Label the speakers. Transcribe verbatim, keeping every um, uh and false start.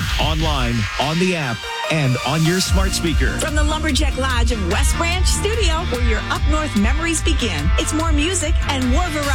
Speaker 1: online, on the app, and on your smart speaker.
Speaker 2: From the Lumberjack Lodge in West Branch Studio, where your up north memories begin. It's more music and more variety.